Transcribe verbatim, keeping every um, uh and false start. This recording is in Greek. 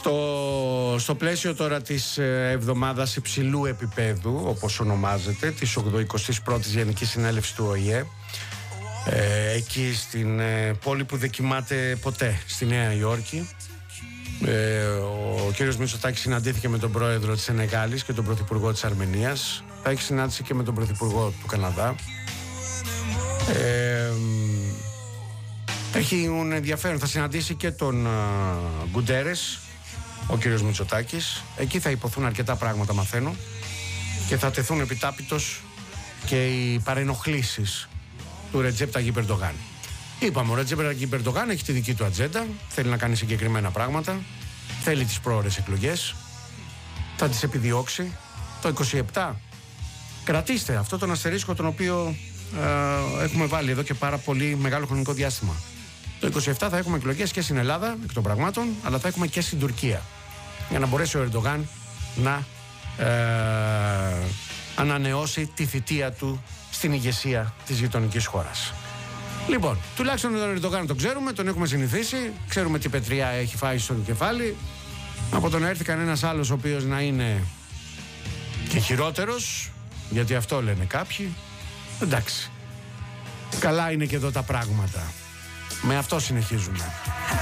Στο, στο πλαίσιο τώρα της εβδομάδας υψηλού επίπεδου, όπως ονομάζεται, της ογδοηκοστής πρώτης Γενικής Συνέλευσης του Ο Η Ε, ε, εκεί στην ε, πόλη που δεν κοιμάται ποτέ, στη Νέα Υόρκη, ε, ο κύριος Μητσοτάκης συναντήθηκε με τον πρόεδρο της Σενεγάλης και τον πρωθυπουργό της Αρμενίας. Θα έχει συνάντηση και με τον πρωθυπουργό του Καναδά. ε, Έχει ενδιαφέρον, θα συναντήσει και τον uh, Γκουντέρες, ο κύριος Μητσοτάκης. Εκεί θα υποθούν αρκετά πράγματα, μαθαίνω, και θα τεθούν επιτάπητος και οι παρενοχλήσεις του Ρετζέπ Ταγιπ Ερντογάν. Είπαμε, ο Ρετζέπ Ταγιπ Ερντογάν έχει τη δική του ατζέντα, θέλει να κάνει συγκεκριμένα πράγματα, θέλει τις πρόορες εκλογές, θα τις επιδιώξει. Το είκοσι επτά, κρατήστε αυτό τον αστερίσκο, τον οποίο uh, έχουμε βάλει εδώ και πάρα πολύ μεγάλο χρονικό διάστημα. Το είκοσι επτά θα έχουμε εκλογές και στην Ελλάδα, εκ των πραγμάτων, αλλά θα έχουμε και στην Τουρκία, για να μπορέσει ο Ερντογάν να ε, ανανεώσει τη θητεία του στην ηγεσία της γειτονικής χώρας. Λοιπόν, τουλάχιστον τον Ερντογάν τον ξέρουμε, τον έχουμε συνηθίσει, ξέρουμε τι πετριά έχει φάει στο κεφάλι. Από το να έρθει κανένας άλλος ο οποίος να είναι και χειρότερος, γιατί αυτό λένε κάποιοι, εντάξει, καλά είναι και εδώ τα πράγματα. Με αυτό συνεχίζουμε.